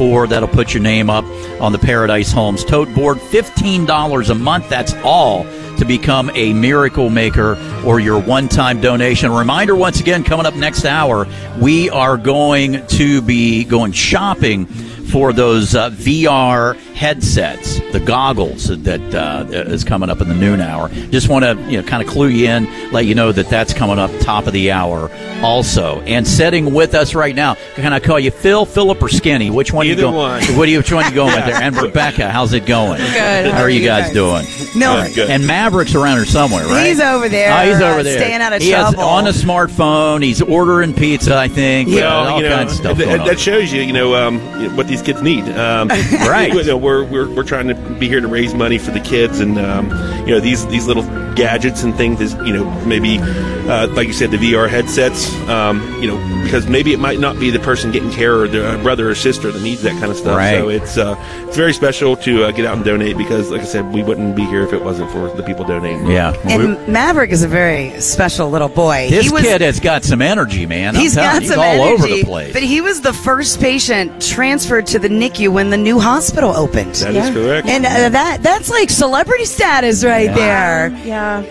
24. That'll put your name up on the Paradise Homes tote board. $15 a month. That's all to become a Miracle Maker or your one-time donation. Reminder once again, coming up next hour, we are going to be going shopping for those VR headsets, the goggles that is coming up in the noon hour. Just want to kind of clue you in, let you know that that's coming up top of the hour also. And sitting with us right now, can I call you Phil, Philip, or Skinny? Which one? Either one. Which one are you going with there? And Rebecca, how's it going? Good. How are you guys doing? No. Good. And Maverick's around here somewhere, right? He's over there. Oh, he's over there. Staying out of he trouble. Has on a smartphone. He's ordering pizza, I think. Well, all kinds of stuff going on. that shows you, what these kids need. Right. We're trying to be here to raise money for the kids, and these little gadgets and things is maybe like you said, the VR headsets. Because maybe it might not be the person getting care or the brother or sister that needs that kind of stuff. Right. So it's very special to get out and donate, because, like I said, we wouldn't be here if it wasn't for the people donating. Yeah. And Maverick is a very special little boy. This kid has got some energy, man. He's got some all energy, over the place. But he was the first patient transferred to the NICU when the new hospital opened. That is correct. And that's like celebrity status right there. Yeah,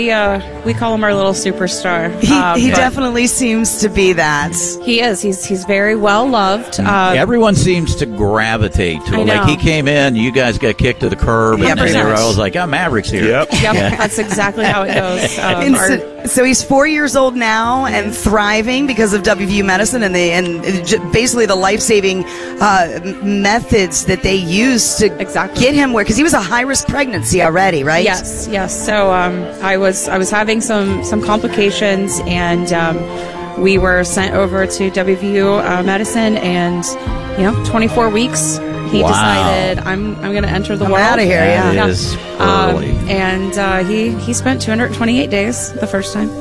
we call him our little superstar. He definitely seems to be that. He is. He's very well loved. Everyone seems to gravitate to him. I know. Like, he came in, you guys got kicked to the curb, and then 100%. I was like, Maverick's here. Yep. Yep, that's exactly how it goes. And so he's 4 years old now and thriving because of WVU Medicine and basically the life-saving methods that they use to get him where, because he was a high-risk pregnancy already, right? Yes. So I was having some complications, and we were sent over to WVU Medicine, and 24 weeks. He decided, I'm going to enter the world. Out of here, yeah. That is early. And he spent 228 days the first time.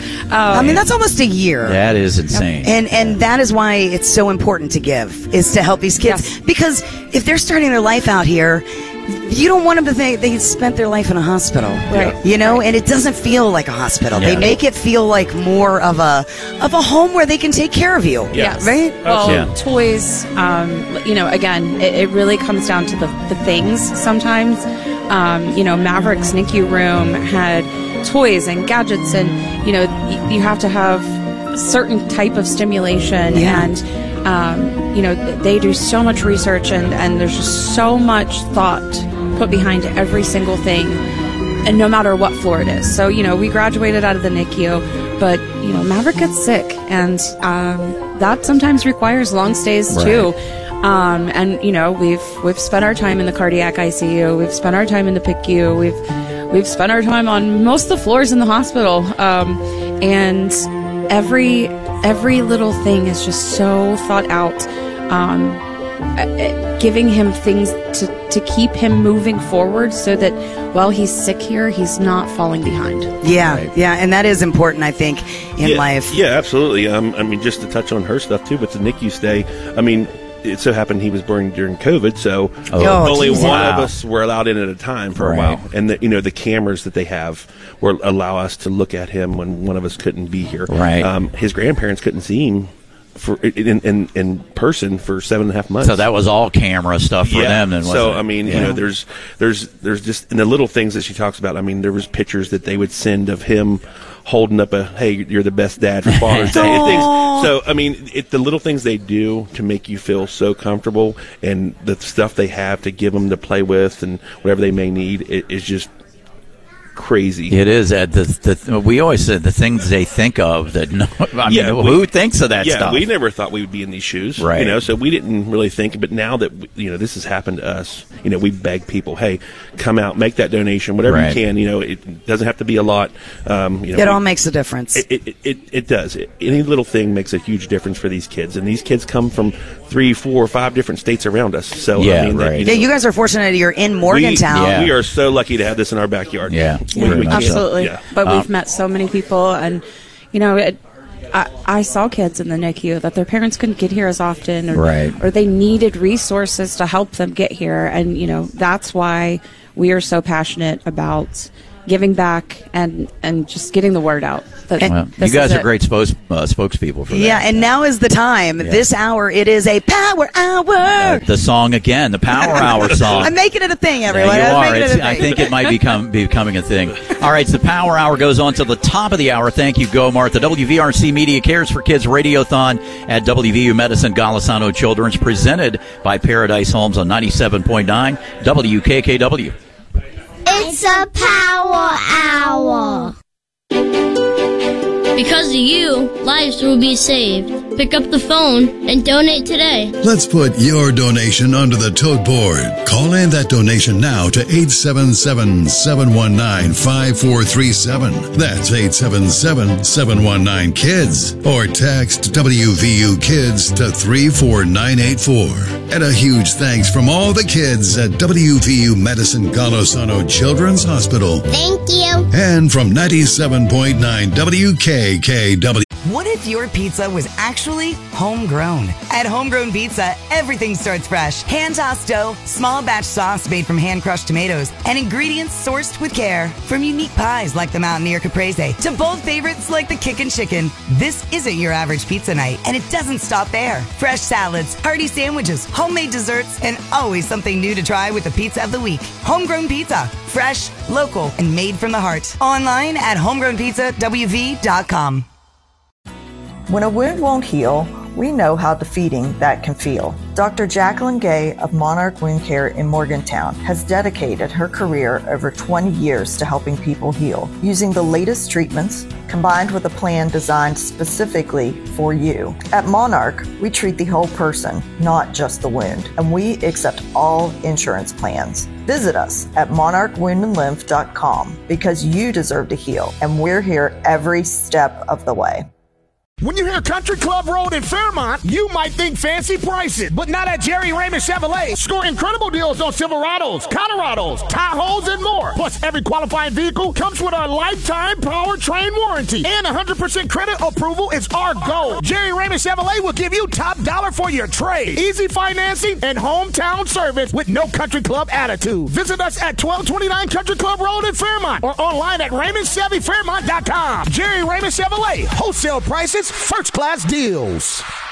I mean, that's almost a year. That is insane. And that is why it's so important to give, is to help these kids. Yes. Because if they're starting their life out here, you don't want them to think they spent their life in a hospital, Right. And it doesn't feel like a hospital. Yeah. They make it feel like more of a home where they can take care of you. Yes. Right? Well, toys, again, it really comes down to the things sometimes. Maverick's NICU room had toys and gadgets, and, you have to have certain type of stimulation. Yeah. And, they do so much research, and there's just so much thought put behind every single thing, and no matter what floor it is. So, we graduated out of the NICU, but, Maverick gets sick, and that sometimes requires long stays too. And, we've spent our time in the cardiac ICU, we've spent our time in the PICU, we've spent our time on most of the floors in the hospital, and every little thing is just so thought out, giving him things to keep him moving forward, so that while he's sick here, he's not falling behind. Yeah, yeah, and that is important, I think, in life. Yeah, absolutely. Just to touch on her stuff too, but the NICU stay, it so happened he was born during COVID, so only one of us were allowed in at a time for a while. And the cameras that they have will allow us to look at him when one of us couldn't be here. Right. His grandparents couldn't see him in person for 7.5 months. So that was all camera stuff for them. Then, wasn't it? There's just in the little things that she talks about. There was pictures that they would send of him holding up hey, you're the best dad for Father's Day. And things. So, the little things they do to make you feel so comfortable, and the stuff they have to give them to play with and whatever they may need, it is just crazy. It is. We always said the things they think of that. Who thinks of that stuff? Yeah, we never thought we would be in these shoes. Right. So we didn't really think. But now that this has happened to us, we beg people, hey, come out, make that donation, whatever you can. It doesn't have to be a lot. It all makes a difference. It does. Any little thing makes a huge difference for these kids, and these kids come from 3, 4, 5 different states around us. So you guys are fortunate you're in Morgantown. We are so lucky to have this in our backyard. Yeah. Absolutely. Yeah. But we've met so many people, and I saw kids in the NICU that their parents couldn't get here as often, or they needed resources to help them get here, and that's why we are so passionate about giving back and just getting the word out. You guys are great spokespeople for that. Yeah, and now is the time. Yeah. This hour, it is a power hour. The song again, the power hour song. I'm making it a thing, everyone. Yeah, you are. I think it might be becoming a thing. All right, so the power hour goes on to the top of the hour. Thank you, Go Martha. WVRC Media Cares for Kids Radiothon at WVU Medicine Golisano Children's, presented by Paradise Homes on 97.9 WKKW. It's a power hour. Because of you, lives will be saved. Pick up the phone and donate today. Let's put your donation onto the tote board. Call in that donation now to 877-719-5437. That's 877-719-KIDS. Or text WVU Kids to 34984. And a huge thanks from all the kids at WVU Medicine Golisano Children's Hospital. Thank you. And from 97.9 WKKW. What if your pizza was actually homegrown? At Homegrown Pizza, everything starts fresh. Hand-tossed dough, small batch sauce made from hand-crushed tomatoes, and ingredients sourced with care. From unique pies like the Mountaineer Caprese to bold favorites like the Kickin' Chicken. This isn't your average pizza night, and it doesn't stop there. Fresh salads, hearty sandwiches, homemade desserts, and always something new to try with the pizza of the week. Homegrown Pizza. Fresh, local, and made from the heart. Online at homegrownpizzawv.com. When a wound won't heal, we know how defeating that can feel. Dr. Jacqueline Gay of Monarch Wound Care in Morgantown has dedicated her career over 20 years to helping people heal, using the latest treatments combined with a plan designed specifically for you. At Monarch, we treat the whole person, not just the wound, and we accept all insurance plans. Visit us at monarchwoundandlymph.com because you deserve to heal, and we're here every step of the way. When you hear Country Club Road in Fairmont, you might think fancy prices, but not at Jerry Raymond Chevrolet. Score incredible deals on Silverados, Colorados, Tahoes, and more. Plus, every qualifying vehicle comes with our lifetime powertrain warranty. And 100% credit approval is our goal. Jerry Raymond Chevrolet will give you top dollar for your trade. Easy financing and hometown service with no Country Club attitude. Visit us at 1229 Country Club Road in Fairmont or online at RaymondChevyFairmont.com. Jerry Raymond Chevrolet. Wholesale prices, first-class deals.